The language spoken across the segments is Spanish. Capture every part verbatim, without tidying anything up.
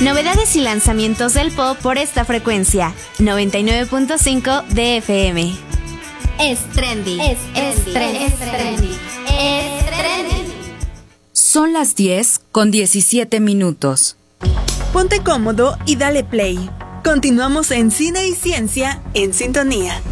Novedades y lanzamientos del pop por esta frecuencia, noventa y nueve punto cinco de F M. Es trendy, es trendy, es trendy, es trendy. Son las diez con diecisiete minutos. Ponte cómodo y dale play. Continuamos en Cine y Ciencia en Sintonía.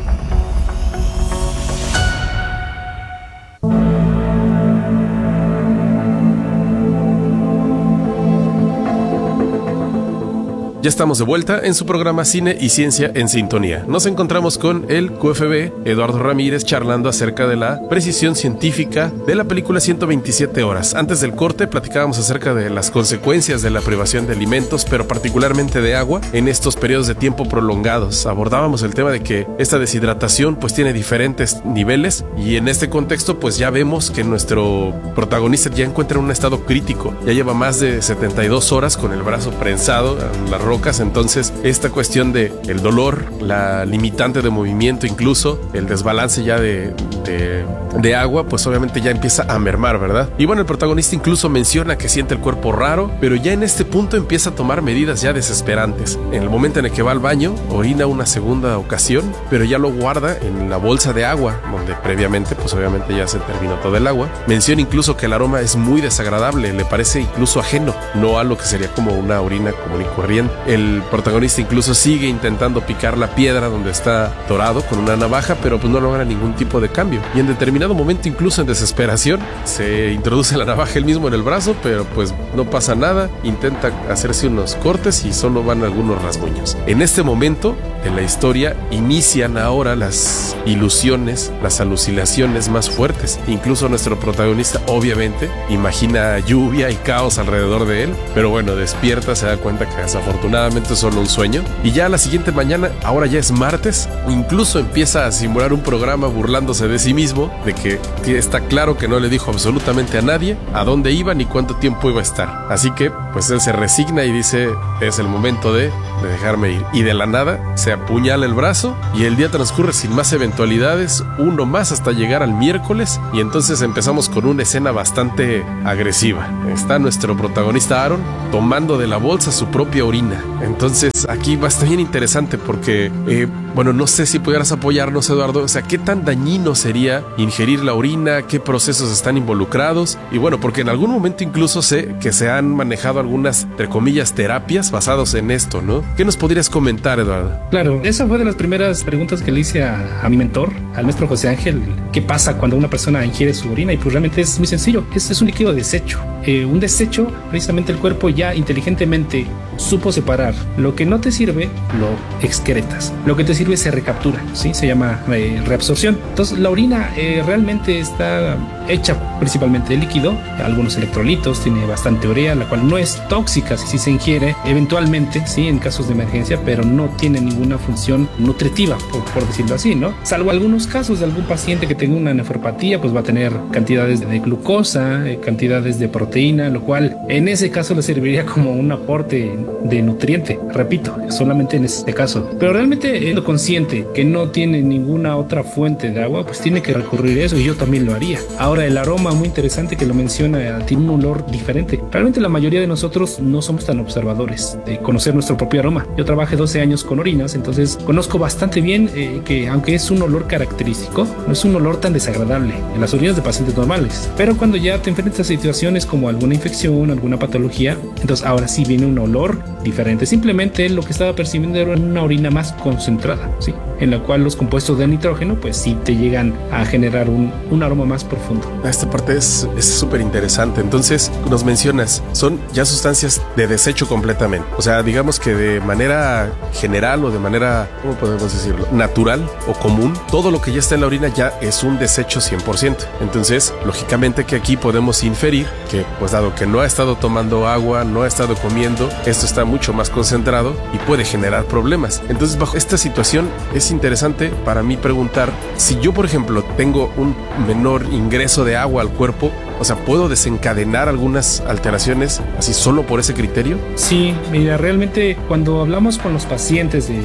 Ya estamos de vuelta en su programa Cine y Ciencia en Sintonía. Nos encontramos con el Q F B, Eduardo Ramírez, charlando acerca de la precisión científica de la película ciento veintisiete horas. Antes del corte platicábamos acerca de las consecuencias de la privación de alimentos, pero particularmente de agua, en estos periodos de tiempo prolongados. Abordábamos el tema de que esta deshidratación pues tiene diferentes niveles, y en este contexto pues ya vemos que nuestro protagonista ya encuentra un estado crítico. Ya lleva más de setenta y dos horas con el brazo prensado en la rocas. Entonces esta cuestión de el dolor, la limitante de movimiento, incluso el desbalance ya de, de, de agua, pues obviamente ya empieza a mermar, ¿verdad? Y bueno, el protagonista incluso menciona que siente el cuerpo raro, pero ya en este punto empieza a tomar medidas ya desesperantes. En el momento en el que va al baño, orina una segunda ocasión, pero ya lo guarda en la bolsa de agua, donde previamente pues obviamente ya se terminó todo el agua. Menciona incluso que el aroma es muy desagradable, le parece incluso ajeno, no a lo que sería como una orina común y corriente. El protagonista incluso sigue intentando picar la piedra donde está atorado con una navaja, pero pues no logra ningún tipo de cambio. Y en determinado momento, incluso en desesperación, se introduce la navaja él mismo en el brazo, pero pues no pasa nada. Intenta hacerse unos cortes y solo van algunos rasguños. En este momento de la historia inician ahora las ilusiones, las alucinaciones más fuertes. Incluso nuestro protagonista obviamente imagina lluvia y caos alrededor de él, pero bueno, despierta, se da cuenta que desafortunadamente es solo un sueño, y ya la siguiente mañana, ahora ya es martes, incluso empieza a simular un programa burlándose de sí mismo, de que está claro que no le dijo absolutamente a nadie a dónde iba ni cuánto tiempo iba a estar. Así que pues él se resigna y dice: es el momento de, de dejarme ir. Y de la nada se apuñala el brazo y el día transcurre sin más eventualidades, uno más hasta llegar al miércoles, y entonces empezamos con una escena bastante agresiva. Está nuestro protagonista Aaron tomando de la bolsa su propia orina. Entonces aquí va a estar bien interesante porque, eh, bueno, no sé si pudieras apoyarnos, Eduardo. O sea, ¿qué tan dañino sería ingerir la orina? ¿Qué procesos están involucrados? Y bueno, porque en algún momento incluso sé que se han manejado algunas, entre comillas, terapias basadas en esto, ¿no? ¿Qué nos podrías comentar, Eduardo? Claro, esa fue de las primeras preguntas que le hice a, a mi mentor, al maestro José Ángel. ¿Qué pasa cuando una persona ingiere su orina? Y pues realmente es muy sencillo. Este es un líquido de desecho. Eh, un desecho, precisamente el cuerpo ya inteligentemente supo separar. Lo que no te sirve, lo excretas. Lo que te sirve se recaptura, ¿sí? Se llama eh, reabsorción. Entonces, la orina eh, realmente está hecha principalmente de líquido, algunos electrolitos, tiene bastante urea, la cual no es tóxica si se ingiere eventualmente, ¿sí? En casos de emergencia, pero no tiene ninguna función nutritiva, por, por decirlo así, ¿no? Salvo algunos casos de algún paciente que tenga una nefropatía, pues va a tener cantidades de glucosa, eh, cantidades de proteína, lo cual en ese caso le serviría como un aporte de nutriente, repito, solamente en este caso. Pero realmente siendo consciente que no tiene ninguna otra fuente de agua, pues tiene que recurrir a eso, y yo también lo haría. Ahora, el aroma, muy interesante que lo menciona, tiene un olor diferente. Realmente la mayoría de nosotros no somos tan observadores de conocer nuestro propio aroma. Yo trabajé doce años con orinas, entonces conozco bastante bien eh, que aunque es un olor característico, no es un olor tan desagradable en las orinas de pacientes normales. Pero cuando ya te enfrentas a situaciones como alguna infección, alguna patología, entonces ahora sí viene un olor diferente. Simplemente lo que estaba percibiendo era una orina más concentrada, ¿sí? En la cual los compuestos de nitrógeno pues sí te llegan a generar un, un aroma más profundo. Esta parte es súper interesante. Entonces nos mencionas, son ya sustancias de desecho completamente. O sea, digamos que de manera general o de manera, ¿cómo podemos decirlo? Natural o común, todo lo que ya está en la orina ya es un desecho cien por ciento. Entonces, lógicamente que aquí podemos inferir que, pues dado que no ha estado tomando agua, no ha estado comiendo, esto está mucho más concentrado y puede generar problemas. Entonces, bajo esta situación es interesante para mí preguntar si yo, por ejemplo, tengo un menor ingreso de agua al cuerpo, o sea, ¿puedo desencadenar algunas alteraciones así solo por ese criterio? Sí, mira, realmente cuando hablamos con los pacientes de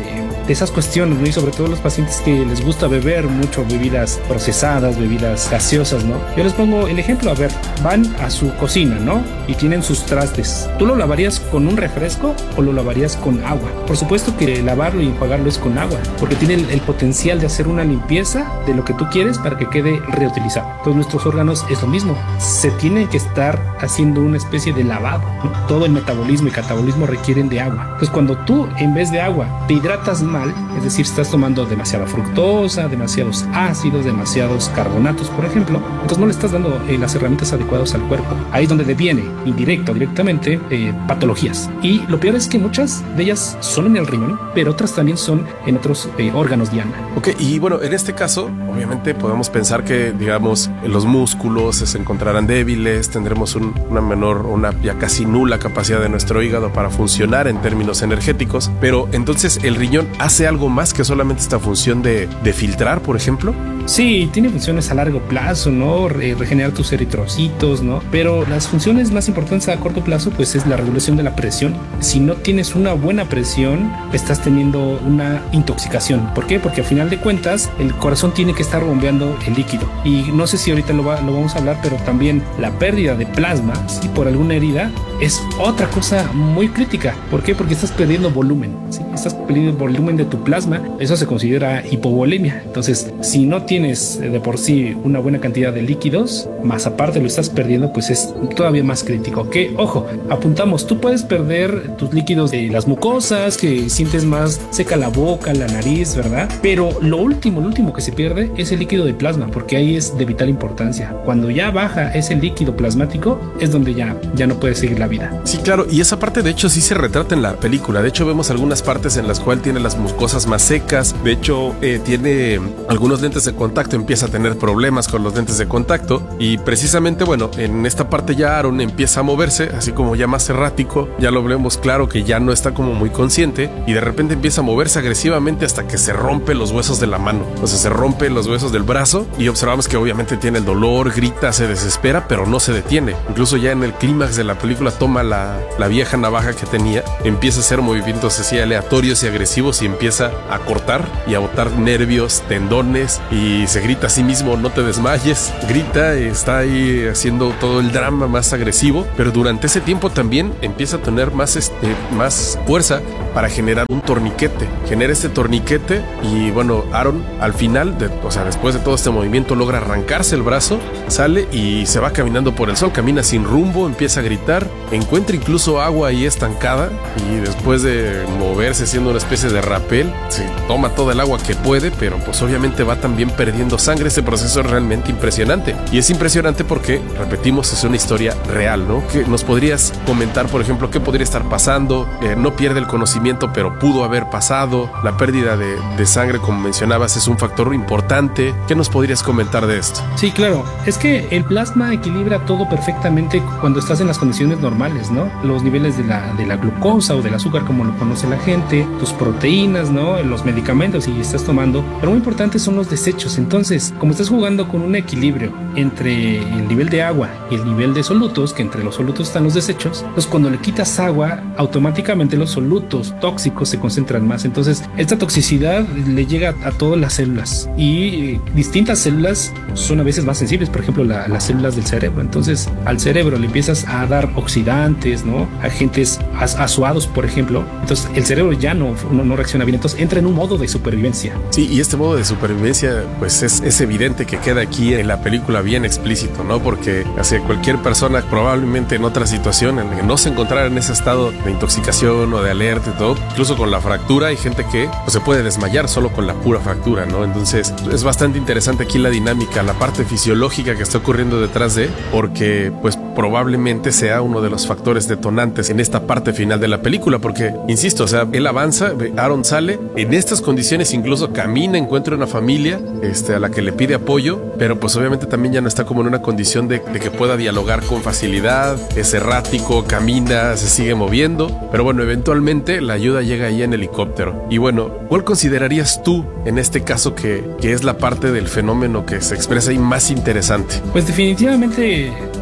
de esas cuestiones, ¿no? Y sobre todo los pacientes que les gusta beber mucho bebidas procesadas, bebidas gaseosas, ¿no? Yo les pongo el ejemplo, a ver, van a su cocina, ¿no? Y tienen sus trastes. ¿Tú lo lavarías con un refresco o lo lavarías con agua? Por supuesto que lavarlo y enjuagarlo es con agua, porque tiene el, el potencial de hacer una limpieza de lo que tú quieres para que quede reutilizado. Todos nuestros órganos es lo mismo. Se tiene que estar haciendo una especie de lavado, ¿no? Todo el metabolismo y catabolismo requieren de agua. Entonces, cuando tú en vez de agua te hidratas mal, es decir, estás tomando demasiada fructosa, demasiados ácidos, demasiados carbonatos, por ejemplo, entonces no le estás dando eh, las herramientas adecuadas al cuerpo. Ahí es donde deviene, indirecto o directamente, eh, patologías. Y lo peor es que muchas de ellas son en el riñón, pero otras también son en otros eh, órganos, Diana. Ok, y bueno, en este caso, obviamente podemos pensar que, digamos, los músculos se encontrarán débiles, tendremos un, una menor, una ya casi nula capacidad de nuestro hígado para funcionar en términos energéticos, pero entonces el riñón hace algo más que solamente esta función de, de filtrar, por ejemplo. Sí, tiene funciones a largo plazo, ¿no? Re- regenerar tus eritrocitos, ¿no? Pero las funciones más importantes a corto plazo, pues es la regulación de la presión. Si no tienes una buena presión, estás teniendo una intoxicación. ¿Por qué? Porque al final de cuentas, el corazón tiene que estar bombeando el líquido. Y no sé si ahorita lo, va, lo vamos a hablar, pero también la pérdida de plasma, ¿sí? Por alguna herida, es otra cosa muy crítica. ¿Por qué? Porque estás perdiendo volumen, ¿sí? Estás perdiendo el volumen de tu plasma. Eso se considera hipovolemia. Entonces, si no tienes de por sí una buena cantidad de líquidos, más aparte lo estás perdiendo, pues es todavía más crítico. Que, ojo, apuntamos, tú puedes perder tus líquidos de las mucosas, que sientes más seca la boca, la nariz, ¿verdad? Pero lo último, lo último que se pierde es el líquido de plasma, porque ahí es de vital importancia. Cuando ya baja ese líquido plasmático, es donde ya, ya no puede seguir la vida. Sí, claro, y esa parte de hecho sí se retrata en la película. De hecho vemos algunas partes en las cuales tiene las mucosas más secas. De hecho eh, tiene algunos lentes de contacto, empieza a tener problemas con los lentes de contacto, y precisamente, bueno, en esta parte ya Aaron empieza a moverse, así como ya más errático, ya lo vemos claro que ya no está como muy consciente, y de repente empieza a moverse agresivamente hasta que se rompe los huesos de la mano, o sea, se rompe los huesos del brazo, y observamos que obviamente tiene el dolor, grita, se desespera, pero no se detiene. Incluso ya en el clímax de la película toma la, la vieja navaja que tenía, empieza a hacer movimientos así aleatorios y agresivos, y empieza a cortar y a botar nervios, tendones, y se grita a sí mismo: no te desmayes. Grita, está ahí haciendo todo el drama más agresivo, pero durante ese tiempo también empieza a tener más, este, más fuerza para generar un torniquete. Genera este torniquete y bueno, Aaron al final, de, o sea, después de todo este movimiento, logra arrancarse el brazo, sale y se va caminando por el sol, camina sin rumbo, empieza a gritar, encuentra incluso agua ahí estancada, y después de moverse haciendo una especie de rapel, se toma toda el agua que puede, pero pues obviamente va también perdiendo sangre. Este proceso es realmente impresionante, y es impresionante porque, repetimos, es una historia real, ¿no? ¿Qué nos podrías comentar, por ejemplo, qué podría estar pasando? Eh, no pierde el conocimiento, pero pudo haber pasado. La pérdida de, de sangre, como mencionabas, es un factor importante. ¿Qué nos podrías comentar de esto? Sí, claro, es que el plasma equilibra todo perfectamente cuando estás en las condiciones normales, ¿no? Los niveles de la, de la glucosa o del azúcar, como lo conoce la gente, tus proteínas, ¿no? Los medicamentos, si estás tomando, pero muy importantes son los desechos. Entonces, como estás jugando con un equilibrio entre el nivel de agua y el nivel de solutos, que entre los solutos están los desechos, entonces cuando le quitas agua, automáticamente los solutos tóxicos se concentran más. Entonces, esta toxicidad le llega a todas las células, y distintas células son a veces más sensibles, por ejemplo, la, las células del cerebro. Entonces, al cerebro le empiezas a dar oxidantes, ¿no? Agentes azuados, por ejemplo. Entonces, el cerebro ya no, no, no reacciona bien. Entonces, entra en un modo de supervivencia. Sí, y este modo de supervivencia, pues es, es evidente que queda aquí en la película bien explícito, ¿no? Porque hacia cualquier persona, probablemente en otra situación en la que no se encontrara en ese estado de intoxicación o de alerta y todo, incluso con la fractura, hay gente que pues, se puede desmayar solo con la pura fractura, ¿no? Entonces, es bastante interesante aquí la dinámica, la parte fisiológica que está ocurriendo detrás de, porque pues probablemente sea uno de los factores detonantes en esta parte final de la película, porque, insisto, o sea, él avanza, Aaron sale, en estas condiciones incluso camina, encuentra una familia este, a la que le pide apoyo, pero pues obviamente también ya no está como en una condición de, de que pueda dialogar con facilidad, es errático, camina, se sigue moviendo, pero bueno, eventualmente la ayuda llega ahí en helicóptero. Y bueno, ¿cuál considerarías tú en este caso que, que es la parte del fenómeno que se expresa ahí más interesante? Pues definitivamente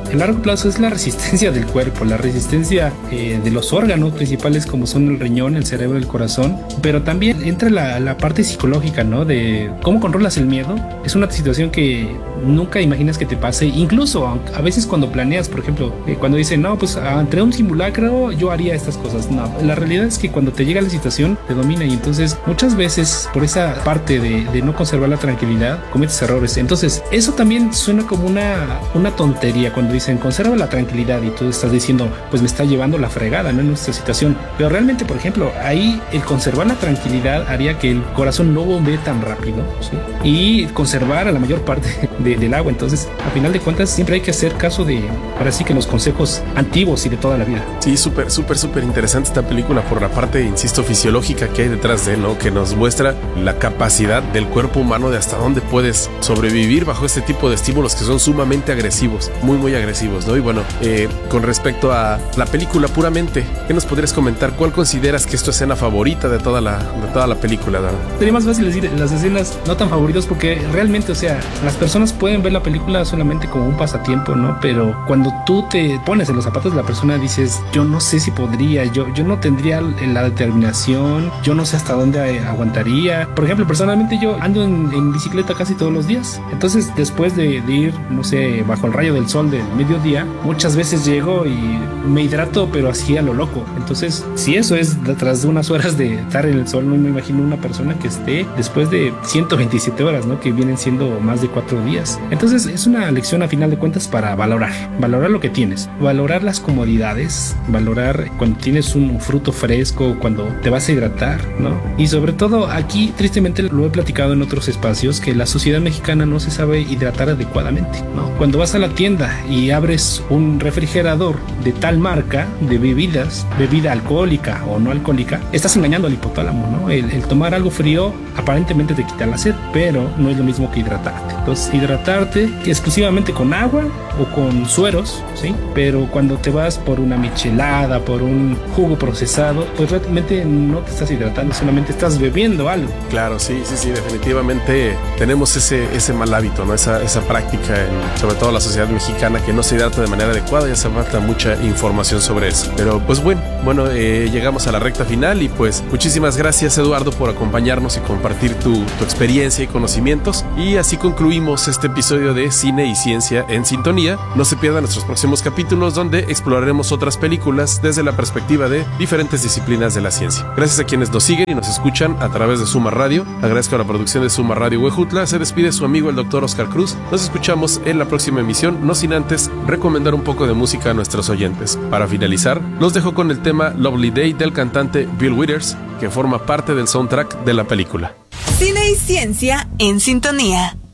el largo plazo es la resistencia del cuerpo, la resistencia eh, de los órganos principales como son el riñón, el cerebro, el corazón, pero también entra la, la parte psicológica, ¿no? De cómo controlas el miedo. Es una situación que nunca imaginas que te pase, incluso a veces cuando planeas, por ejemplo, eh, cuando dicen, no, pues entre un simulacro yo haría estas cosas. No, la realidad es que cuando te llega la situación te domina y entonces muchas veces por esa parte de, de no conservar la tranquilidad cometes errores. Entonces eso también suena como una, una tontería cuando dicen conserva la tranquilidad y tú estás diciendo pues me está llevando la fregada, ¿no? En nuestra situación, pero realmente, por ejemplo, ahí el conservar la tranquilidad haría que el corazón no bombee tan rápido, ¿sí? Y conservar a la mayor parte de, del agua. Entonces a final de cuentas siempre hay que hacer caso de, ahora sí que los consejos antiguos y de toda la vida. Sí, súper, súper, súper interesante esta película por la parte, insisto, fisiológica que hay detrás de, ¿no? Que nos muestra la capacidad del cuerpo humano de hasta dónde puedes sobrevivir bajo este tipo de estímulos que son sumamente agresivos, muy, muy agresivos, ¿no? Y bueno, eh, con respecto a la película puramente, ¿qué nos podrías comentar? ¿Cuál consideras que es tu escena favorita de toda la, de toda la película, ¿no? Sería más fácil decir las escenas no tan favoritas porque realmente, o sea, las personas pueden ver la película solamente como un pasatiempo, ¿no? Pero cuando tú te pones en los zapatos de la persona dices, yo no sé si podría, yo, yo no tendría la determinación, yo no sé hasta dónde aguantaría. Por ejemplo, personalmente yo ando en, en bicicleta casi todos los días. Entonces, después de, de ir, no sé, bajo el rayo del sol del mediodía, muchas veces llego y me hidrato, pero así a lo loco. Entonces, si eso es tras de unas horas de estar en el sol, no me imagino una persona que esté después de ciento veintisiete horas, ¿no? Que vienen siendo más de cuatro días. Entonces, es una lección a final de cuentas para valorar, valorar lo que tienes, valorar las comodidades, valorar cuando tienes un fruto fresco, cuando te vas a hidratar, ¿no? Y sobre todo aquí, tristemente, lo he platicado en otros espacios, que la sociedad mexicana no se sabe hidratar adecuadamente, ¿no? Cuando vas a la tienda y abres un refrigerador de tal marca de bebidas, bebida alcohólica o no alcohólica, estás engañando al hipotálamo, ¿no? El, el tomar algo frío aparentemente te quita la sed, pero no es lo mismo que hidratarte. Entonces, hidratarte exclusivamente con agua o con sueros, ¿sí? Pero cuando te vas por una michelada, por un jugo procesado, pues realmente no te estás hidratando, solamente estás bebiendo algo. Claro, sí, sí, sí, definitivamente tenemos ese, ese mal hábito, ¿no? Esa, esa práctica, en, sobre todo la sociedad mexicana, que no se hidrata de manera adecuada y hace falta mucha información sobre eso. Pero pues bueno, bueno, eh, llegamos a la recta final y pues muchísimas gracias, Eduardo, por acompañarnos y compartir tu, tu experiencia y conocimientos. Y así concluimos este episodio de Cine y Ciencia en Sintonía. No se pierdan nuestros próximos capítulos donde exploraremos otras películas desde la perspectiva de diferentes disciplinas de la ciencia. Gracias a quienes nos siguen y nos escuchan a través de Suma Radio. Agradezco a la producción de Suma Radio Huejutla. Se despide su amigo el doctor Oscar Cruz. Nos escuchamos en la próxima emisión, no sin antes recomendar un poco de música a nuestros oyentes. Para finalizar, los dejo con el tema Lovely Day del cantante Bill Withers, que forma parte del soundtrack de la película. Cine y Ciencia en Sintonía.